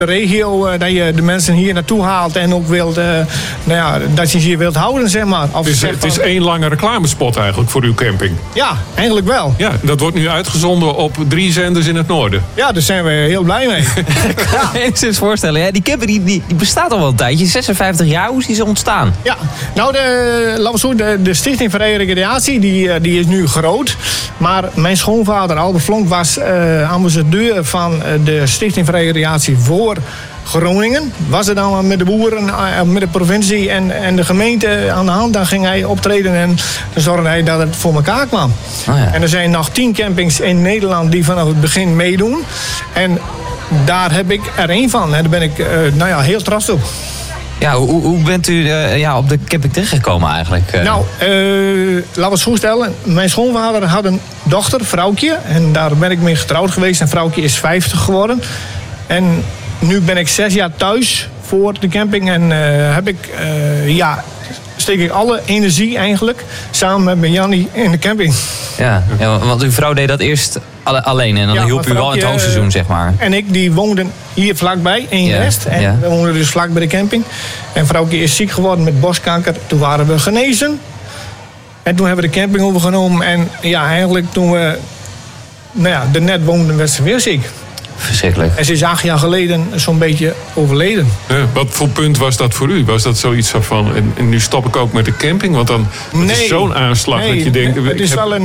De regio, dat je de mensen hier naartoe haalt en ook wilt, dat je ze hier wilt houden, zeg maar. Het is één lange reclamespot eigenlijk voor uw camping. Ja, eigenlijk wel. Ja, dat wordt nu uitgezonden op 3 zenders in het noorden. Ja, daar zijn we heel blij mee. Ik kan me eens voorstellen. Ja, die camping die bestaat al wel een tijdje, 56 jaar. Hoe is die zo ontstaan? Ja, nou, de Stichting Vrije Recreatie, die is nu groot. Maar mijn schoonvader, Albert Flonk, was ambassadeur van de Stichting Vrije Recreatie voor Groningen. Was er dan met de boeren, met de provincie en de gemeente aan de hand. Dan ging hij optreden en dan zorgde hij dat het voor elkaar kwam. Oh ja. En er zijn nog 10 campings in Nederland die vanaf het begin meedoen. En daar heb ik er één van. En daar ben ik heel trots op. Ja, hoe bent u op de camping terechtgekomen eigenlijk? Nou, laten we het zo stellen. Mijn schoonvader had een dochter, vrouwtje. En daar ben ik mee getrouwd geweest. En vrouwtje is 50 geworden. En nu ben ik 6 jaar thuis voor de camping. En steek ik alle energie eigenlijk samen met Jannie in de camping. Ja, want uw vrouw deed dat eerst alleen en dan hielp u wel in het hoogseizoen, zeg maar. En ik, die woonden hier vlakbij, in Rest. En we woonden dus vlak bij de camping. En vrouwtje is ziek geworden met borstkanker. Toen waren we genezen. En toen hebben we de camping overgenomen. En ja, eigenlijk toen we er net woonden, werd ze weer ziek. Verschrikkelijk. En ze is 8 jaar geleden zo'n beetje overleden. Wat voor punt was dat voor u? Was dat zoiets van, en nu stop ik ook met de camping? Want dan is zo'n aanslag dat je denkt... Het is wel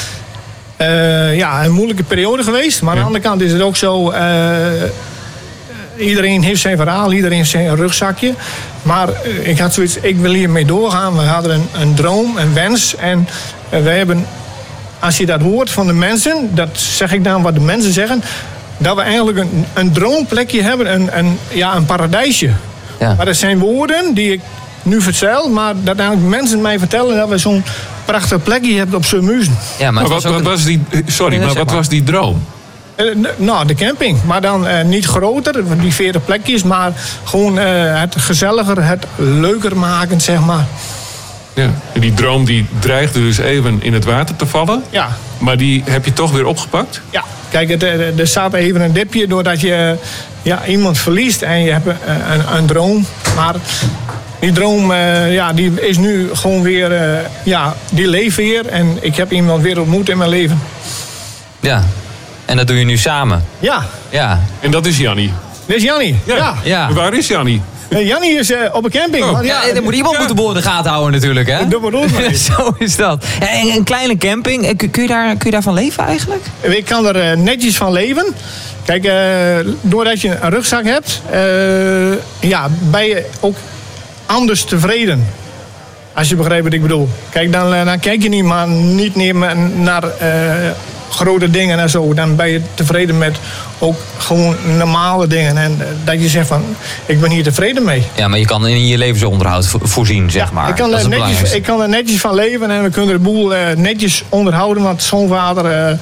een moeilijke periode geweest. Maar aan de andere kant is het ook zo... iedereen heeft zijn verhaal, iedereen heeft zijn rugzakje. Maar ik had zoiets, ik wil hiermee doorgaan. We hadden een droom, een wens. En wij hebben, als je dat hoort van de mensen... dat zeg ik dan wat de mensen zeggen... dat we eigenlijk een droomplekje hebben, een paradijsje. Ja. Maar dat zijn woorden die ik nu vertel, maar dat eigenlijk mensen mij vertellen dat we zo'n prachtig plekje hebben op Surmuizen. Ja, maar wat was die droom? De camping. Maar dan niet groter, die 40 plekjes, maar gewoon het gezelliger, het leuker maken, zeg maar. Ja, en die droom die dreigde dus even in het water te vallen. Ja. Maar die heb je toch weer opgepakt? Ja, kijk, er staat even een dipje doordat je iemand verliest en je hebt een droom. Maar die droom die is nu gewoon weer, die leeft weer. En ik heb iemand weer ontmoet in mijn leven. Ja, en dat doe je nu samen? Ja. En dat is Jannie? Dat is Jannie, ja. Waar is Jannie? Jannie is op een camping. Oh. Dan moet iemand de boel in de gaten houden natuurlijk, hè? Dat bedoel ik. Zo is dat. En een kleine camping, kun je daarvan leven eigenlijk? Ik kan er netjes van leven. Kijk, doordat je een rugzak hebt, ben je ook anders tevreden. Als je begrijpt wat ik bedoel. Kijk, dan kijk je niet meer naar grote dingen en zo. Dan ben je tevreden met ook gewoon normale dingen. En dat je zegt van, ik ben hier tevreden mee. Ja, maar je kan in je levensonderhoud voorzien, zeg maar. Ik kan er netjes van leven en we kunnen de boel netjes onderhouden. Want schoonvader,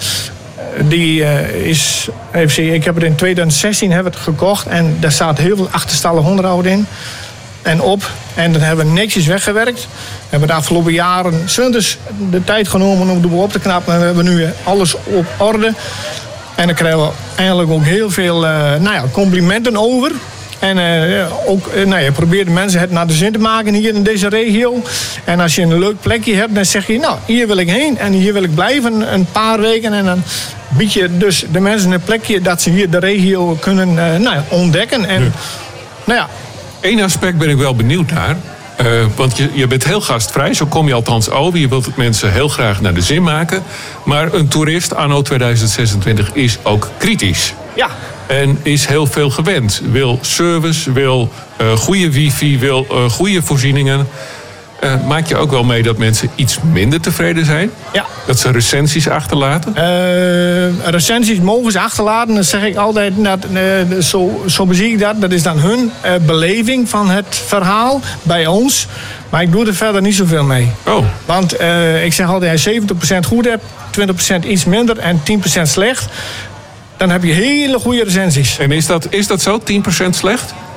ik heb het in 2016 het gekocht. En daar staat heel veel achterstallig onderhoud in. En dat hebben we netjes weggewerkt. We hebben de afgelopen jaren 20 de tijd genomen om de boel op te knappen. En we hebben nu alles op orde. En dan krijgen we eigenlijk ook heel veel complimenten over. En je probeert de mensen het naar de zin te maken hier in deze regio. En als je een leuk plekje hebt, dan zeg je, hier wil ik heen. En hier wil ik blijven een paar weken. En dan bied je dus de mensen een plekje dat ze hier de regio kunnen ontdekken. En Eén aspect ben ik wel benieuwd naar. Want je bent heel gastvrij, zo kom je althans over. Je wilt het mensen heel graag naar de zin maken. Maar een toerist anno 2026 is ook kritisch. Ja. En is heel veel gewend. Wil service, wil goede wifi, wil goede voorzieningen. Maak je ook wel mee dat mensen iets minder tevreden zijn? Ja. Dat ze recensies achterlaten? Recensies mogen ze achterlaten. Dan zeg ik altijd, zo bezie ik dat. Dat is dan hun beleving van het verhaal bij ons. Maar ik doe er verder niet zoveel mee. Oh. Want ik zeg altijd, als je 70% goed hebt, 20% iets minder en 10% slecht. Dan heb je hele goede recensies. En is dat zo, 10% slecht?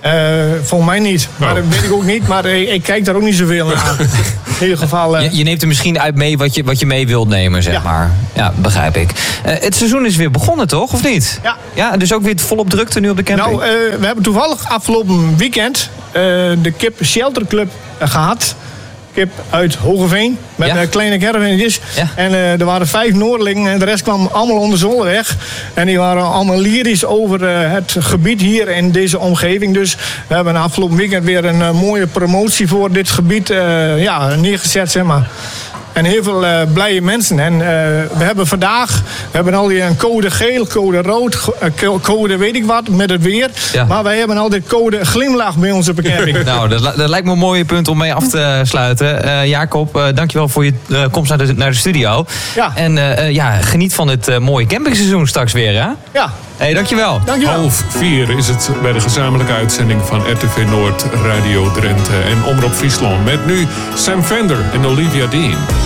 Volgens mij niet. Maar dat weet ik ook niet. Maar ik kijk daar ook niet zoveel naar. In ieder geval... Je neemt er misschien uit mee wat je mee wilt nemen, zeg maar. Ja, begrijp ik. Het seizoen is weer begonnen, toch? Of niet? Ja. Ja, dus ook weer volop drukte nu op de camping? Nou, we hebben toevallig afgelopen weekend de Kip Shelter Club gehad. Kip uit Hogeveen. Met kleine caravanetjes. Ja. En er waren 5 Noordelingen. En de rest kwam allemaal onder zolder weg. En die waren allemaal lyrisch over het gebied hier in deze omgeving. Dus we hebben afgelopen weekend weer een mooie promotie voor dit gebied neergezet, zeg maar. En heel veel blije mensen. En we hebben vandaag alweer een code geel, code rood, code weet ik wat met het weer. Ja. Maar wij hebben altijd code glimlach bij onze camping. Nou, dat lijkt me een mooie punt om mee af te sluiten. Jacob, dankjewel voor je komst naar de studio. Ja. En geniet van het mooie campingseizoen straks weer, hè? Ja. Hey, dankjewel. 3:30 is het bij de gezamenlijke uitzending van RTV Noord, Radio Drenthe en Omroep Friesland. Met nu Sam Fender en Olivia Dean.